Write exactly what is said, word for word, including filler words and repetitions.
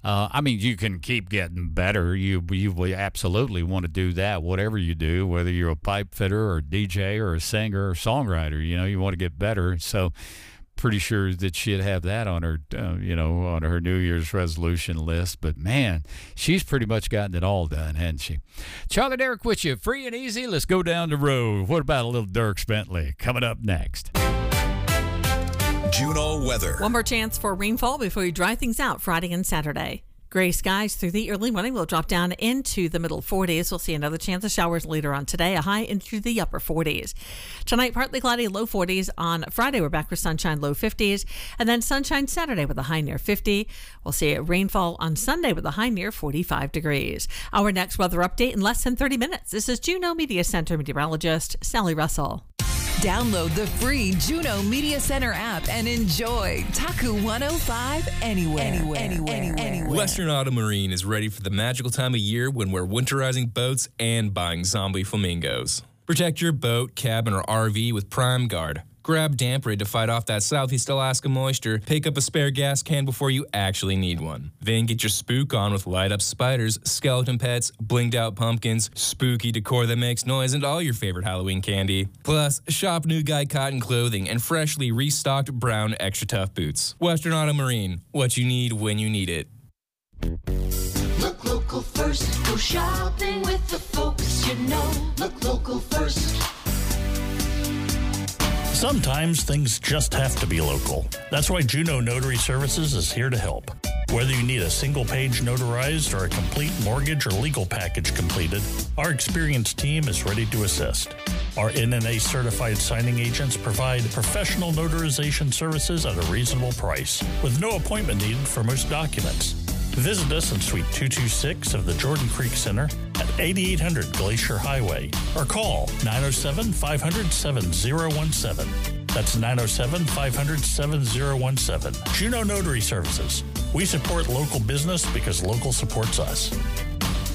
Uh, I mean, you can keep getting better. You you absolutely want to do that, whatever you do, whether you're a pipe fitter or a D J or a singer or songwriter. You know, you want to get better. So, pretty sure that she'd have that on her, uh, you know, on her New Year's resolution list. But man, she's pretty much gotten it all done, hasn't she? Charlie Derrick with you, free and easy. Let's go down the road. What about a little Dierks Bentley coming up next? Juneau weather. One more chance for rainfall before you dry things out Friday and Saturday. Gray skies through the early morning will drop down into the middle forties. We'll see another chance of showers later on today, a high into the upper forties. Tonight, partly cloudy, low forties. On Friday, we're back with sunshine, low fifties. And then sunshine Saturday with a high near fifty. We'll see rainfall on Sunday with a high near forty-five degrees. Our next weather update in less than thirty minutes. This is Juneau Media Center meteorologist Sally Russell. Download the free Juneau Media Center app and enjoy Taku one oh five anywhere, anywhere, anywhere, anywhere. anywhere. Western Auto Marine is ready for the magical time of year when we're winterizing boats and buying zombie flamingos. Protect your boat, cabin, or R V with Prime Guard. Grab Damp Raid to fight off that Southeast Alaska moisture. Pick up a spare gas can before you actually need one. Then get your spook on with light-up spiders, skeleton pets, blinged-out pumpkins, spooky decor that makes noise, and all your favorite Halloween candy. Plus, shop New Guy cotton clothing and freshly restocked brown Extra Tough boots. Western Auto Marine, what you need when you need it. Look local first. Go shopping with the folks you know. Look local first. Sometimes things just have to be local. That's why Juneau Notary Services is here to help. Whether you need a single page notarized or a complete mortgage or legal package completed, our experienced team is ready to assist. Our N N A certified signing agents provide professional notarization services at a reasonable price, with no appointment needed for most documents. Visit us in Suite two two six of the Jordan Creek Center at eighty-eight hundred Glacier Highway or call nine oh seven, five hundred, seven oh one seven. That's nine oh seven, five hundred, seven oh one seven. Juneau Notary Services. We support local business because local supports us.